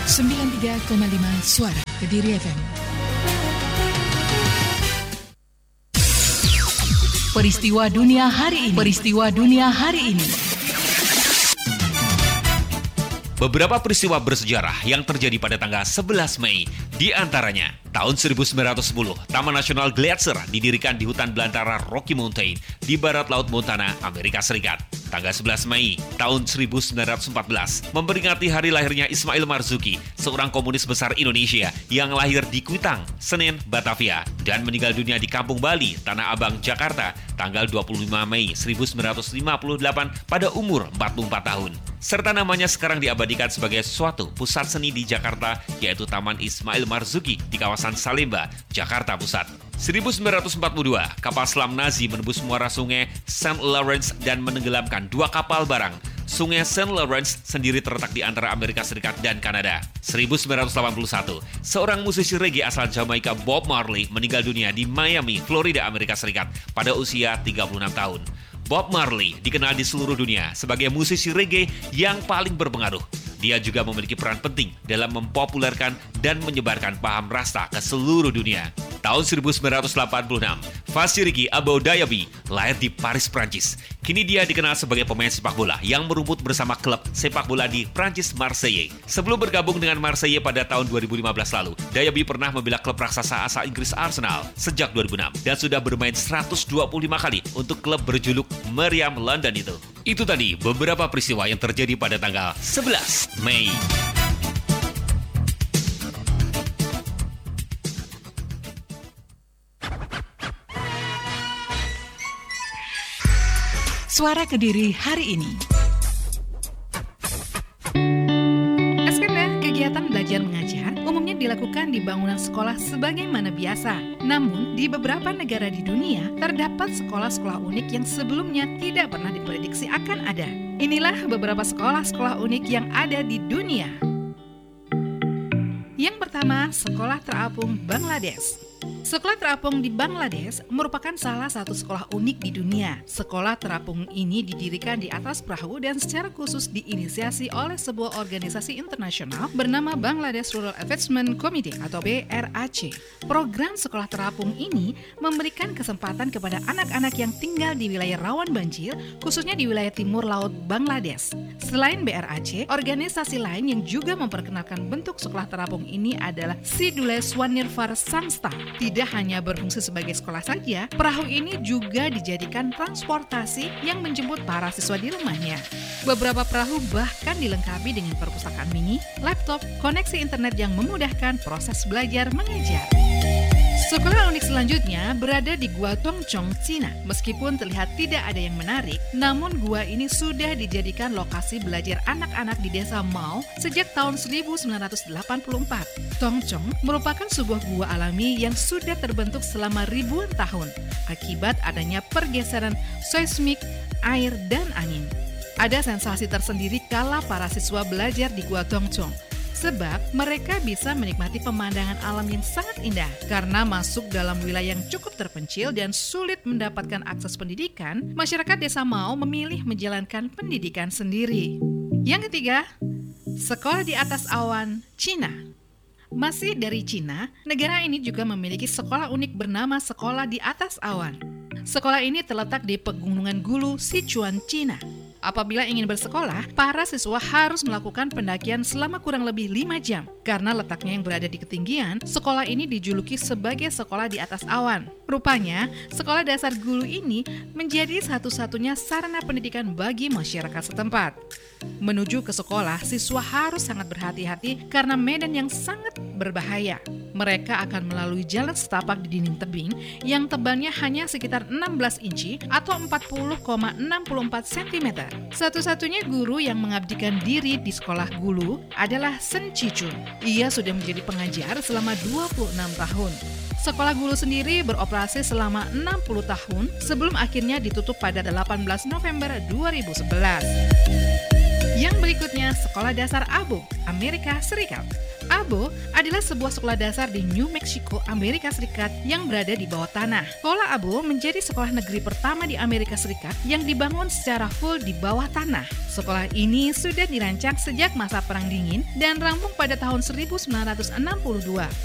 93,5 Suara Kediri FM. Peristiwa dunia hari ini. Peristiwa dunia hari ini. Beberapa peristiwa bersejarah yang terjadi pada tanggal 11 Mei, di antaranya tahun 1910, Taman Nasional Glacier didirikan di hutan belantara Rocky Mountain di barat laut Montana, Amerika Serikat. Tanggal 11 Mei tahun 1914 memperingati hari lahirnya Ismail Marzuki, seorang komunis besar Indonesia yang lahir di Kuitang, Senen, Batavia, dan meninggal dunia di Kampung Bali, Tanah Abang, Jakarta, tanggal 25 Mei 1958 pada umur 44 tahun. Serta namanya sekarang diabadikan sebagai suatu pusat seni di Jakarta, yaitu Taman Ismail Marzuki di kawasan Salemba, Jakarta Pusat. 1942, kapal selam Nazi menembus muara sungai St. Lawrence dan menenggelamkan 2 kapal barang. Sungai St. Lawrence sendiri terletak di antara Amerika Serikat dan Kanada. 1981, seorang musisi reggae asal Jamaika Bob Marley meninggal dunia di Miami, Florida, Amerika Serikat pada usia 36 tahun. Bob Marley dikenal di seluruh dunia sebagai musisi reggae yang paling berpengaruh. Dia juga memiliki peran penting dalam mempopulerkan dan menyebarkan paham Rasta ke seluruh dunia. Tahun 1986, Fassiriki Abou Dayabi lahir di Paris, Prancis. Kini dia dikenal sebagai pemain sepak bola yang merumput bersama klub sepak bola di Prancis, Marseille. Sebelum bergabung dengan Marseille pada tahun 2015 lalu, Dayabi pernah membela klub raksasa asal Inggris Arsenal sejak 2006 dan sudah bermain 125 kali untuk klub berjuluk Meriam London itu. Itu tadi beberapa peristiwa yang terjadi pada tanggal 11 Mei. Suara Kediri hari ini. Kegiatan belajar mengajar umumnya dilakukan di bangunan sekolah sebagaimana biasa. Namun, di beberapa negara di dunia, terdapat sekolah-sekolah unik yang sebelumnya tidak pernah diprediksi akan ada. Inilah beberapa sekolah-sekolah unik yang ada di dunia. Yang pertama, Sekolah Terapung Bangladesh. Sekolah terapung di Bangladesh merupakan salah satu sekolah unik di dunia. Sekolah terapung ini didirikan di atas perahu dan secara khusus diinisiasi oleh sebuah organisasi internasional bernama Bangladesh Rural Advancement Committee atau BRAC. Program sekolah terapung ini memberikan kesempatan kepada anak-anak yang tinggal di wilayah rawan banjir, khususnya di wilayah timur laut Bangladesh. Selain BRAC, organisasi lain yang juga memperkenalkan bentuk sekolah terapung ini adalah Sidule Swanirvar Samstha. Tidak hanya berfungsi sebagai sekolah saja, perahu ini juga dijadikan transportasi yang menjemput para siswa di rumahnya. Beberapa perahu bahkan dilengkapi dengan perpustakaan mini, laptop, koneksi internet yang memudahkan proses belajar mengajar. Sekolah unik selanjutnya berada di Gua Tongchong, Cina. Meskipun terlihat tidak ada yang menarik, namun gua ini sudah dijadikan lokasi belajar anak-anak di desa Mao sejak tahun 1984. Tongchong merupakan sebuah gua alami yang sudah terbentuk selama ribuan tahun akibat adanya pergeseran seismik, air, dan angin. Ada sensasi tersendiri kala para siswa belajar di Gua Tongchong, sebab mereka bisa menikmati pemandangan alam yang sangat indah. Karena masuk dalam wilayah yang cukup terpencil dan sulit mendapatkan akses pendidikan, masyarakat desa Mao memilih menjalankan pendidikan sendiri. Yang ketiga, Sekolah di Atas Awan, Cina. Masih dari Cina, negara ini juga memiliki sekolah unik bernama Sekolah di Atas Awan. Sekolah ini terletak di Pegunungan Gulu, Sichuan, Cina. Apabila ingin bersekolah, para siswa harus melakukan pendakian selama kurang lebih 5 jam. Karena letaknya yang berada di ketinggian, sekolah ini dijuluki sebagai sekolah di atas awan. Rupanya, sekolah dasar Gulu ini menjadi satu-satunya sarana pendidikan bagi masyarakat setempat. Menuju ke sekolah, siswa harus sangat berhati-hati karena medan yang sangat berbahaya. Mereka akan melalui jalan setapak di dinding tebing yang tebalnya hanya sekitar 16 inci atau 40,64 cm. Satu-satunya guru yang mengabdikan diri di sekolah Gulu adalah Sen Chichun. Ia sudah menjadi pengajar selama 26 tahun. Sekolah Gulu sendiri beroperasi selama 60 tahun sebelum akhirnya ditutup pada 18 November 2011. Yang berikutnya, Sekolah Dasar Abo, Amerika Serikat. Abo adalah sebuah sekolah dasar di New Mexico, Amerika Serikat yang berada di bawah tanah. Sekolah Abo menjadi sekolah negeri pertama di Amerika Serikat yang dibangun secara full di bawah tanah. Sekolah ini sudah dirancang sejak masa Perang Dingin dan rampung pada tahun 1962.